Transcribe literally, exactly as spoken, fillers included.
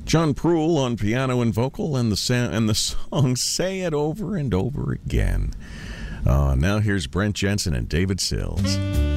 John Proul on piano and vocal, and the sa- and the song "Say It Over and Over Again." Uh, now here's Brent Jensen and David Sills.